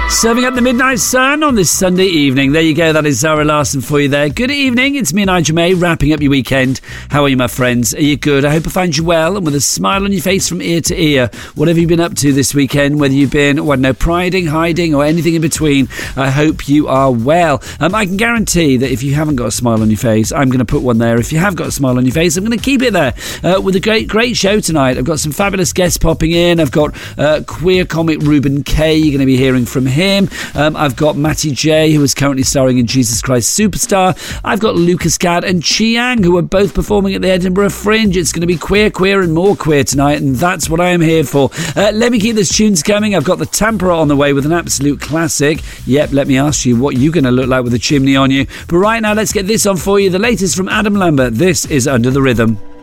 Serving up the midnight sun on this Sunday evening. There you go, that is Zara Larsson for you there. Good evening, it's me, Nigel May, wrapping up your weekend. How are you, my friends? Are you good? I hope I find you well and with a smile on your face from ear to ear. Whatever you've been up to this weekend, whether you've been, priding, hiding or anything in between, I hope you are well. I can guarantee that if you haven't got a smile on your face, I'm going to put one there. If you have got a smile on your face, I'm going to keep it there. With a great show tonight. I've got some fabulous guests popping in. I've got queer comic Ruben Kay. You're going to be hearing from him. I've got Matty J, who is currently starring in Jesus Christ Superstar. I've got Lucas Gadd and Chiang, who are both performing at the Edinburgh Fringe. It's going to be queer and more queer tonight, and that's what I am here for. Let me keep those tunes coming. I've got the Tampera on the way with an absolute classic. Yep, let me ask you what you're going to look like with a chimney on you. But right now, let's get this on for you. The latest from Adam Lambert. This is Under the Rhythm.